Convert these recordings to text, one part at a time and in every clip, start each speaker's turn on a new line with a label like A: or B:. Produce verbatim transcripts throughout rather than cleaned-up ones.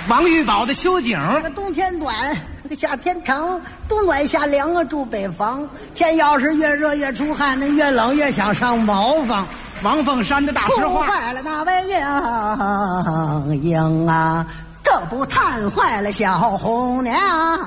A: 王玉宝的秋景。
B: 这个冬天短，这个夏天长，冬暖夏凉啊，住北方。天要是越热越出汗，那越冷越想上茅房。
A: 王凤山的大实话。
B: 坏了那位英英啊，这不探坏了小红娘。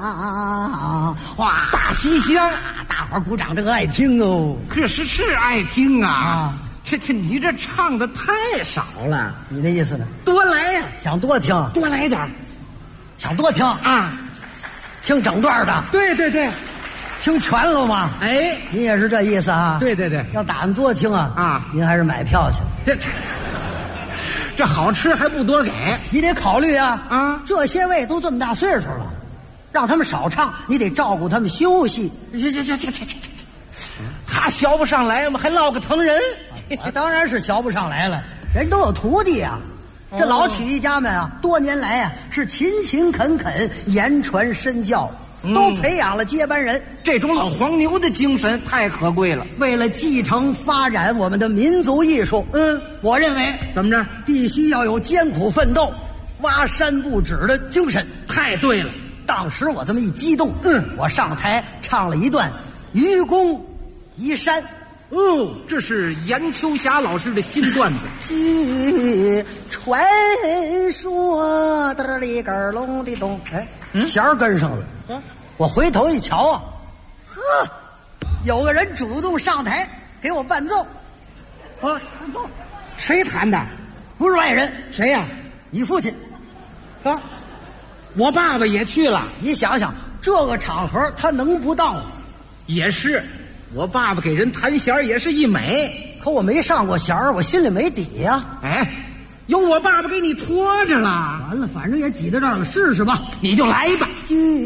B: 哇，
A: 大西厢，
B: 大伙儿鼓掌，这个爱听哦。
A: 可是是爱听啊。
B: 啊
A: 这这你这唱的太少了，
B: 你的意思呢？
A: 多来呀、
B: 想多听，
A: 多来点儿
B: 想多听
A: 啊！
B: 听整段的，
A: 对对对，
B: 听全了吗？
A: 哎，
B: 你也是这意思啊？
A: 对对对，
B: 要打算多听啊
A: 啊，
B: 您还是买票去。
A: 这这这好吃还不多给，
B: 你得考虑啊
A: 啊！
B: 这些位都这么大岁数了，让他们少唱，你得照顾他们休息。
A: 这这这这这这，他学不上来嘛，还落个疼人。
B: 我当然是学不上来了，人都有徒弟啊。这老曲艺家们啊，多年来啊是勤勤恳恳，言传身教，都培养了接班人。
A: 嗯、这种老黄牛的精神太可贵了。
B: 为了继承发展我们的民族艺术，
A: 嗯，
B: 我认为
A: 怎么着，
B: 必须要有艰苦奋斗、挖山不止的精神。
A: 太对了。
B: 当时我这么一激动，
A: 嗯，
B: 我上台唱了一段《愚公移山》。
A: 哦，这是严秋霞老师的新段子。
B: 据传说的里个隆的咚，哎，嗯、弦儿跟上了。嗯，我回头一瞧啊，呵，有个人主动上台给我伴奏。
A: 啊，伴奏，谁弹的？
B: 不是外人，
A: 谁呀、啊？
B: 你父亲。
A: 啊，我爸爸也去了。
B: 你想想，这个场合他能不到吗？
A: 也是。我爸爸给人弹弦也是一美，
B: 可我没上过弦儿，我心里没底呀、啊。
A: 哎，有我爸爸给你拖着了。
B: 完了，反正也挤到这儿了，试试吧。
A: 你就来吧。